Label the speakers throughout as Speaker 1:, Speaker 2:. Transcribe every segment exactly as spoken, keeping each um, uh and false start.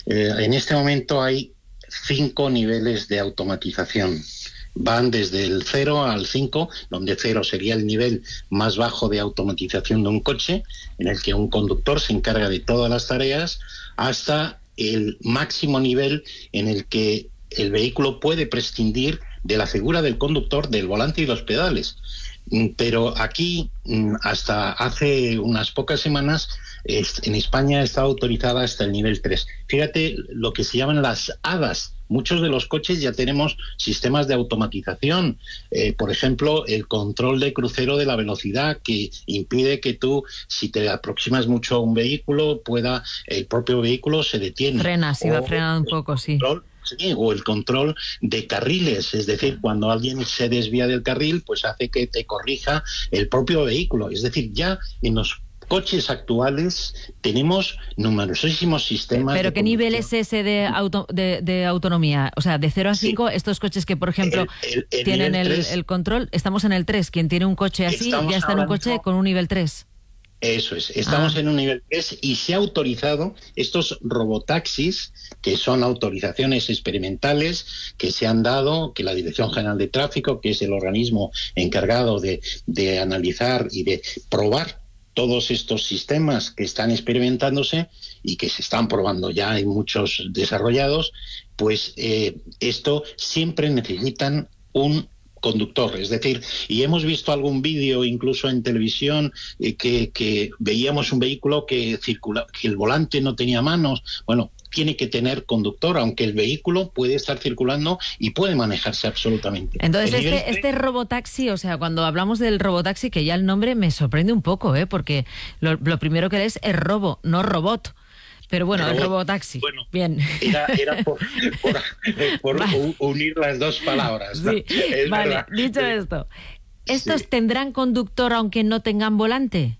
Speaker 1: Eh, en este momento hay cinco niveles de automatización. Van desde el cero al cinco, donde cero sería el nivel más bajo de automatización de un coche, en el que un conductor se encarga de todas las tareas, hasta el máximo nivel en el que el vehículo puede prescindir de la figura del conductor, del volante y los pedales. Pero aquí, hasta hace unas pocas semanas, en España está autorizada hasta el nivel tres. Fíjate lo que se llaman las hadas. Muchos de los coches ya tenemos sistemas de automatización. Eh, por ejemplo, el control de crucero de la velocidad, que impide que tú, si te aproximas mucho a un vehículo, pueda el propio vehículo se detiene.
Speaker 2: Frena, si va frenando un poco, sí.
Speaker 1: Control, sí. O el control de carriles, es decir, cuando alguien se desvía del carril, pues hace que te corrija el propio vehículo. Es decir, ya en los coches actuales tenemos numerosísimos sistemas.
Speaker 2: ¿Pero qué nivel es ese de, auto, de, de autonomía? O sea, de cero a cinco, sí. Estos coches que, por ejemplo, el, el, el tienen el, el control, estamos en el tres. Quien tiene un coche así
Speaker 1: estamos
Speaker 2: ya está en un coche
Speaker 1: mismo,
Speaker 2: con un nivel tres.
Speaker 1: Eso es, estamos ah. en un nivel tres y se ha autorizado estos robotaxis, que son autorizaciones experimentales que se han dado, que la Dirección General de Tráfico, que es el organismo encargado de, de analizar y de probar todos estos sistemas que están experimentándose y que se están probando ya, hay muchos desarrollados, pues eh, esto siempre necesitan un conductor, es decir, y hemos visto algún vídeo incluso en televisión eh, que, que veíamos un vehículo que circula, que el volante no tenía manos. Bueno, tiene que tener conductor, aunque el vehículo puede estar circulando y puede manejarse absolutamente.
Speaker 2: Entonces, este, nivel... este robotaxi, o sea, cuando hablamos del robotaxi, que ya el nombre me sorprende un poco, ¿eh? Porque lo, lo primero que es es robo, no robot. Pero bueno, el robotaxi. Bueno, bien.
Speaker 1: Era, era por, por, por vale. unir las dos palabras. ¿No?
Speaker 2: Sí, es vale, verdad. Dicho esto, ¿estos sí. tendrán conductor aunque no tengan volante?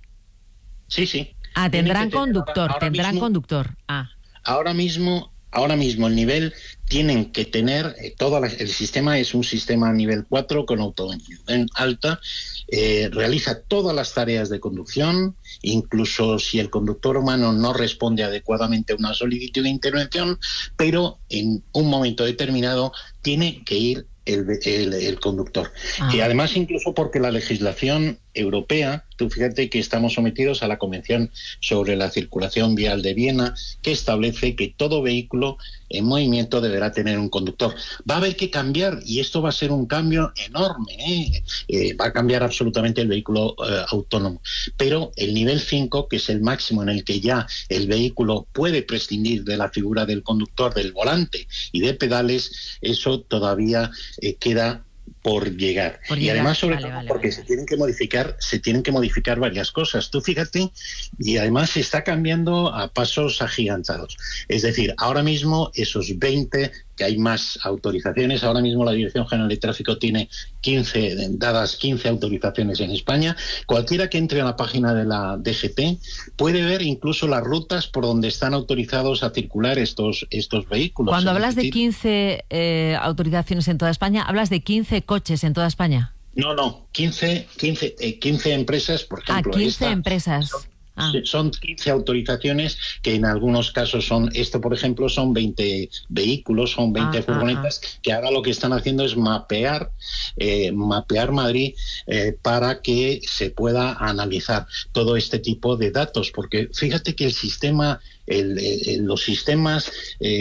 Speaker 1: Sí, sí.
Speaker 2: Ah, tendrán conductor,
Speaker 1: ahora
Speaker 2: tendrán
Speaker 1: mismo,
Speaker 2: conductor. Ah.
Speaker 1: Ahora mismo, ahora mismo el nivel tienen que tener, eh, todo la, el sistema es un sistema nivel cuatro con autonomía alta, eh, realiza todas las tareas de conducción, incluso si el conductor humano no responde adecuadamente a una solicitud de intervención, pero en un momento determinado tiene que ir el, el, el conductor. Ah. Y además, incluso porque la legislación europea, tú fíjate que estamos sometidos a la Convención sobre la Circulación Vial de Viena, que establece que todo vehículo en movimiento deberá tener un conductor. Va a haber que cambiar, y esto va a ser un cambio enorme, ¿eh? Eh, va a cambiar absolutamente el vehículo eh, autónomo. Pero el nivel cinco, que es el máximo en el que ya el vehículo puede prescindir de la figura del conductor, del volante y de pedales, eso todavía eh, queda por llegar.
Speaker 2: Por
Speaker 1: y
Speaker 2: llegar.
Speaker 1: además, sobre
Speaker 2: vale,
Speaker 1: todo,
Speaker 2: vale,
Speaker 1: porque
Speaker 2: vale.
Speaker 1: se tienen que modificar, se tienen que modificar varias cosas. Tú fíjate, y además se está cambiando a pasos agigantados. Es decir, ahora mismo esos veinte, que hay más autorizaciones, ahora mismo la Dirección General de Tráfico tiene quince, dadas quince autorizaciones en España. Cualquiera que entre a la página de la D G T puede ver incluso las rutas por donde están autorizados a circular estos, estos vehículos.
Speaker 2: Cuando hablas de quince eh, autorizaciones en toda España, ¿hablas de quince coches en toda España?
Speaker 1: No, no, quince, quince, eh, quince empresas, por ejemplo.
Speaker 2: Ah, quince
Speaker 1: esta,
Speaker 2: empresas.
Speaker 1: Son,
Speaker 2: ah.
Speaker 1: son quince autorizaciones que en algunos casos son, esto por ejemplo son veinte vehículos, son veinte
Speaker 2: ah,
Speaker 1: furgonetas,
Speaker 2: ah, ah.
Speaker 1: que ahora lo que están haciendo es mapear, eh, mapear Madrid eh, para que se pueda analizar todo este tipo de datos, porque fíjate que el sistema... El, el, los sistemas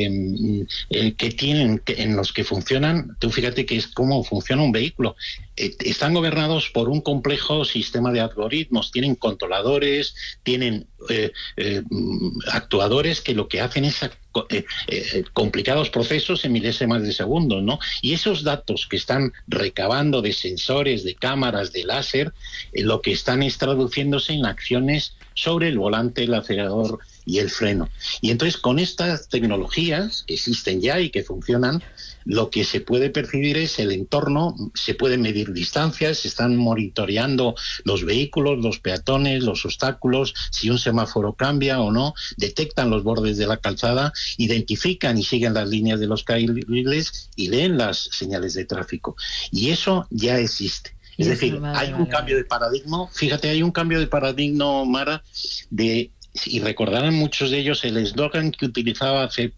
Speaker 1: eh, eh, que tienen, que, en los que funcionan, tú fíjate que es cómo funciona un vehículo. Eh, están gobernados por un complejo sistema de algoritmos, tienen controladores, tienen eh, eh, actuadores que lo que hacen es eh, eh, complicados procesos en milésimas de segundos, ¿no? Y esos datos que están recabando de sensores, de cámaras, de láser, eh, lo que están es traduciéndose en acciones sobre el volante, el acelerador y el freno. Y entonces con estas tecnologías que existen ya y que funcionan, lo que se puede percibir es el entorno, se pueden medir distancias, se están monitoreando los vehículos, los peatones, los obstáculos, si un semáforo cambia o no, detectan los bordes de la calzada, identifican y siguen las líneas de los carriles y leen las señales de tráfico. Y eso ya existe. Es
Speaker 2: Eso,
Speaker 1: decir,
Speaker 2: vale,
Speaker 1: hay
Speaker 2: vale,
Speaker 1: un cambio
Speaker 2: vale.
Speaker 1: de paradigma, fíjate, hay un cambio de paradigma, Mara, de... Y recordarán muchos de ellos el eslogan que utilizaba hace